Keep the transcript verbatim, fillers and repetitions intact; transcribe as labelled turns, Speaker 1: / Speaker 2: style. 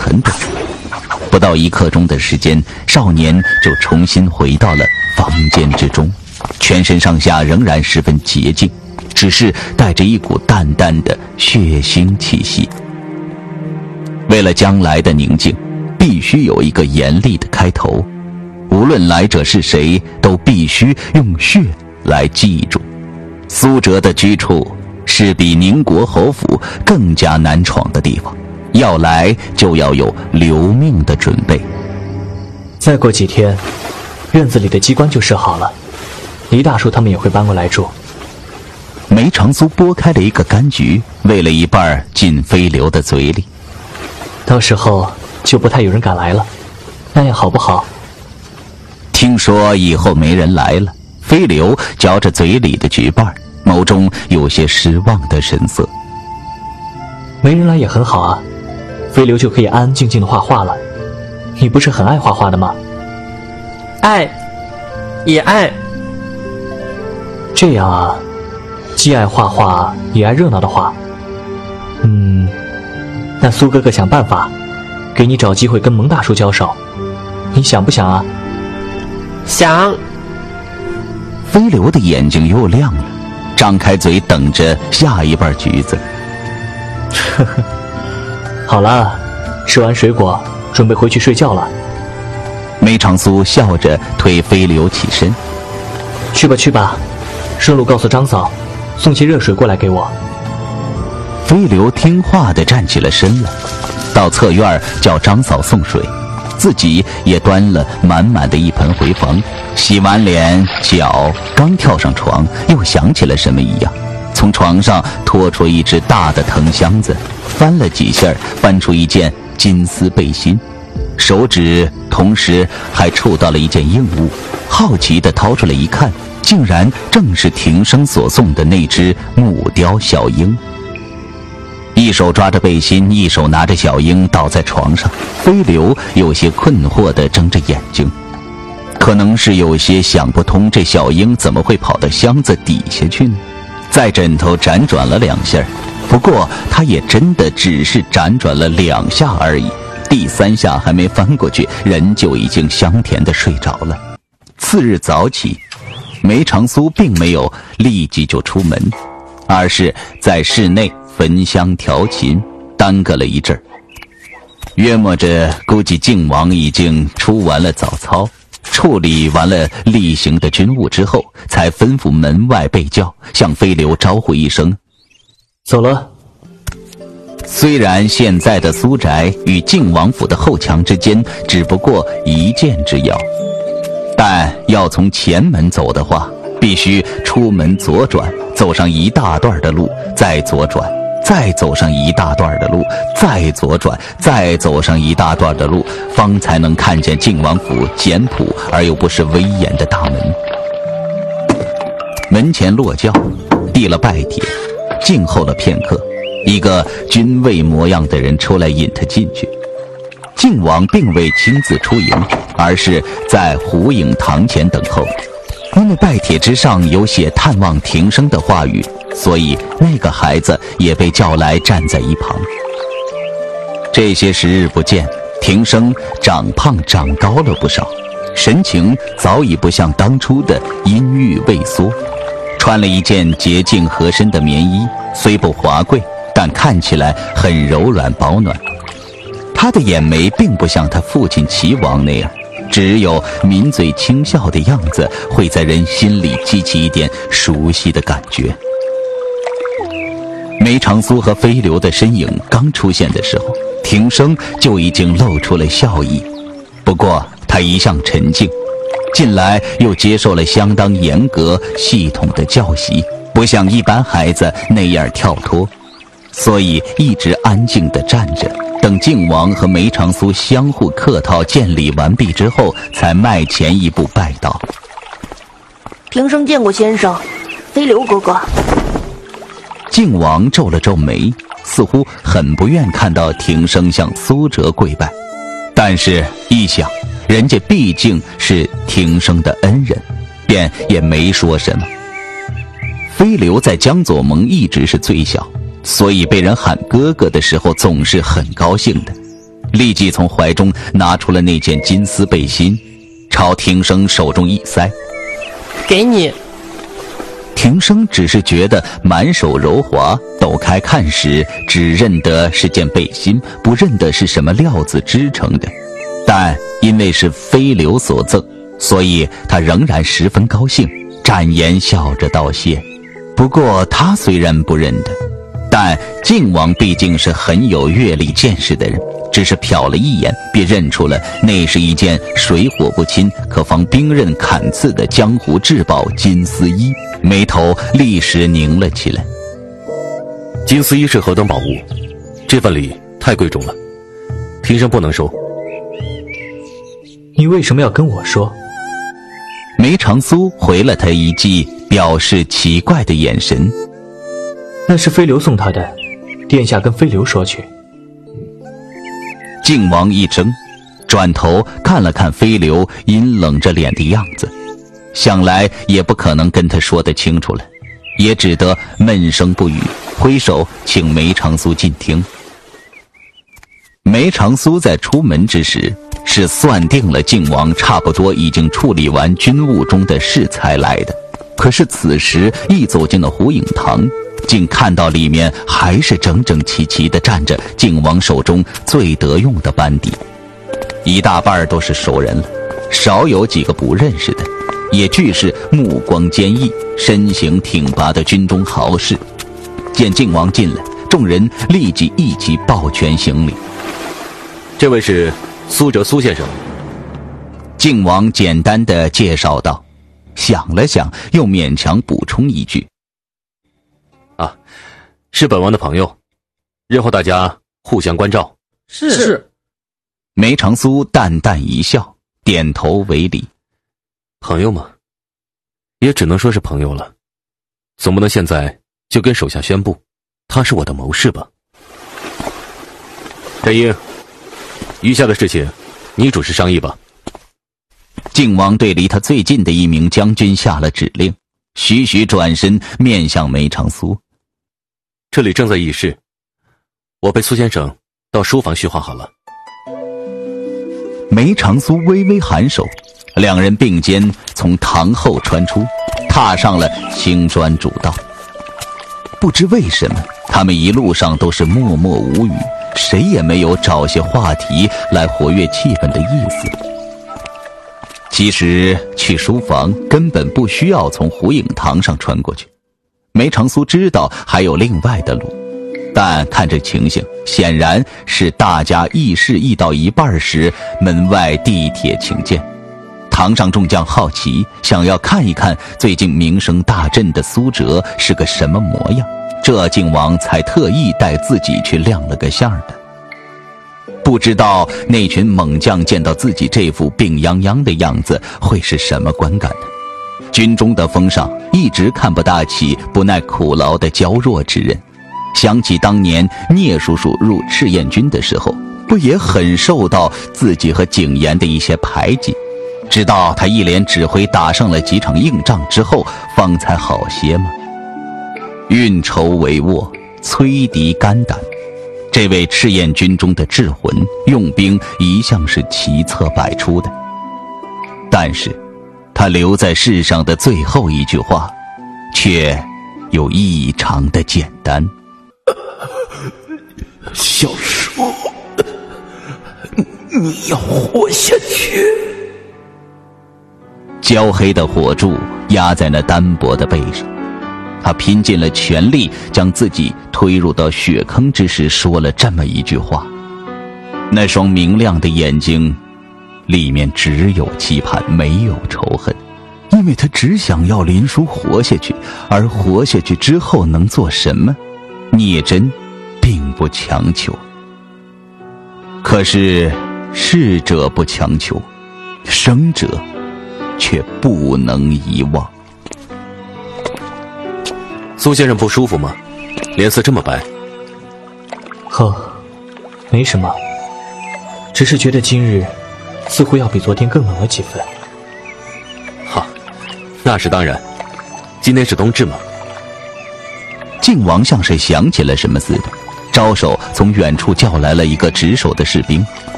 Speaker 1: 很短。不到一刻钟的时间，少年就重新回到了房间之中，全身上下仍然十分洁净，只是带着一股淡淡的血腥气息。为了将来的宁静，必须有一个严厉的开头，无论来者是谁，都必须用血来记住。苏辙的居处是比宁国侯府更加难闯的地方，要来就要有留命的准备。
Speaker 2: 再过几天，院子里的机关就设好了，黎大叔他们也会搬过来住。
Speaker 1: 梅长苏拨开了一个柑橘，喂了一半进飞流的嘴里。
Speaker 2: 到时候就不太有人敢来了，那样好不好？
Speaker 1: 听说以后没人来了，飞流嚼着嘴里的橘瓣，眸中有些失望的神色。
Speaker 2: 没人来也很好啊，飞流就可以安安静静的画画了。你不是很爱画画的吗？
Speaker 3: 爱，也爱。
Speaker 2: 这样啊，既爱画画也爱热闹的画。嗯，那苏哥哥想办法给你找机会跟蒙大叔交手，你想不想啊？
Speaker 3: 想。
Speaker 1: 飞流的眼睛又亮了，张开嘴等着下一瓣橘子。
Speaker 2: 呵呵，好了，吃完水果准备回去睡觉了。
Speaker 1: 梅长苏笑着推飞流起身。
Speaker 2: 去吧去吧，顺路告诉张嫂送些热水过来给我。
Speaker 1: 飞流听话地站起了身来，到侧院叫张嫂送水，自己也端了满满的一盆回房。洗完脸脚刚跳上床，又想起了什么一样，从床上拖出一只大的藤箱子，翻了几下，翻出一件金丝背心，手指同时还触到了一件硬物，好奇地掏出来一看，竟然正是庭生所送的那只木雕小鹰。一手抓着背心，一手拿着小鹰倒在床上，飞流有些困惑地睁着眼睛，可能是有些想不通这小鹰怎么会跑到箱子底下去呢。在枕头辗转了两下，不过他也真的只是辗转了两下而已，第三下还没翻过去，人就已经香甜地睡着了。次日早起，梅长苏并没有立即就出门，而是在室内焚香调琴，耽搁了一阵儿。约摸着估计靖王已经出完了早操，处理完了例行的军务之后，才吩咐门外备轿，向飞流招呼一声
Speaker 2: 走了。
Speaker 1: 虽然现在的苏宅与靖王府的后墙之间只不过一箭之遥，但要从前门走的话，必须出门左转，走上一大段的路，再左转，再走上一大段的路，再左转，再走上一大段的路，方才能看见靖王府简朴而又不失威严的大门。门前落轿，递了拜帖，静候了片刻，一个军卫模样的人出来引他进去。靖王并未亲自出迎，而是在虎影堂前等候。因为拜帖之上有写探望庭生的话语，所以那个孩子也被叫来站在一旁。这些时日不见，庭生长胖长高了不少，神情早已不像当初的阴郁畏缩，穿了一件洁净合身的棉衣，虽不华贵，但看起来很柔软保暖。他的眼眉并不像他父亲齐王那样，只有抿嘴轻笑的样子，会在人心里激起一点熟悉的感觉。梅长苏和飞流的身影刚出现的时候，庭生就已经露出了笑意。不过他一向沉静，近来又接受了相当严格系统的教习，不像一般孩子那样跳脱，所以一直安静地站着，等靖王和梅长苏相互客套见礼完毕之后，才迈前一步拜道：
Speaker 4: 庭生见过先生，飞流哥哥。
Speaker 1: 靖王皱了皱眉，似乎很不愿看到庭生向苏辙跪拜，但是一想人家毕竟是庭生的恩人，便也没说什么。飞流在江左盟一直是最小，所以被人喊哥哥的时候总是很高兴的。 立即从怀中拿出了那件金丝背心，朝庭生手中一塞，
Speaker 3: 给你。
Speaker 1: 庭生只是觉得满手柔滑，抖开看时，只认得是件背心，不认得是什么料子织成的。但因为是飞流所赠，所以他仍然十分高兴，展颜笑着道谢。不过他虽然不认得，但靖王毕竟是很有阅历见识的人，只是瞟了一眼，便认出了那是一件水火不侵、可防兵刃砍刺的江湖至宝金丝衣，眉头立时拧了起来。
Speaker 5: 金丝衣是何等宝物，这份礼太贵重了，庭生不能收。
Speaker 2: 你为什么要跟我说？
Speaker 1: 梅长苏回了他一记表示奇怪的眼神。
Speaker 2: 那是飞流送他的，殿下跟飞流说去。
Speaker 1: 靖王一怔，转头看了看飞流阴冷着脸的样子，想来也不可能跟他说得清楚了，也只得闷声不语，挥手请梅长苏进厅。梅长苏在出门之时是算定了靖王差不多已经处理完军务中的事才来的，可是此时一走进了虎影堂，竟看到里面还是整整齐齐地站着靖王手中最得用的班底，一大半都是熟人了，少有几个不认识的，也俱是目光坚毅、身形挺拔的军中豪士。见靖王进来，众人立即一起抱拳行礼。
Speaker 5: 这位是苏辙苏先生。
Speaker 1: 靖王简单地介绍道，想了想，又勉强补充一句：
Speaker 5: 啊，是本王的朋友，日后大家互相关照。
Speaker 3: 是是。
Speaker 1: 梅长苏淡淡一笑，点头为礼。
Speaker 5: 朋友嘛，也只能说是朋友了，总不能现在就跟手下宣布他是我的谋士吧。陈英，余下的事情你主持商议吧。
Speaker 1: 靖王对离他最近的一名将军下了指令，徐徐转身面向梅长苏。
Speaker 5: 这里正在议事，我陪苏先生到书房叙话好了。
Speaker 1: 梅长苏微微颔首，两人并肩从堂后穿出，踏上了青砖主道。不知为什么，他们一路上都是默默无语，谁也没有找些话题来活跃气氛的意思。其实去书房根本不需要从虎影堂上穿过去，梅长苏知道还有另外的路，但看这情形，显然是大家议事议到一半时，门外地铁请见。堂上众将好奇，想要看一看最近名声大振的苏辙是个什么模样，这靖王才特意带自己去亮了个相的。不知道那群猛将见到自己这副病殃殃的样子会是什么观感呢？军中的风尚一直看不大起不耐苦劳的娇弱之人，想起当年聂叔叔入赤焰军的时候，不也很受到自己和景琰的一些排挤，直到他一连指挥打上了几场硬仗之后方才好些吗？运筹帷幄，摧敌肝胆，这位赤焰军中的智魂用兵一向是奇策百出的，但是他留在世上的最后一句话却有异常的简单。
Speaker 6: 小叔，你要活下去。
Speaker 1: 焦黑的火柱压在那单薄的背上，他拼尽了全力将自己推入到血坑之时说了这么一句话，那双明亮的眼睛里面只有期盼，没有仇恨，因为他只想要林殊活下去，而活下去之后能做什么，聂真并不强求。可是逝者不强求，生者却不能遗忘。
Speaker 5: 苏先生不舒服吗？脸色这么白。
Speaker 2: 呵，没什么，只是觉得今日似乎要比昨天更冷了几分。
Speaker 5: 哈，那是当然，今天是冬至嘛。
Speaker 1: 靖王像是想起了什么似的， 招手从远处叫来了一个值守的士兵，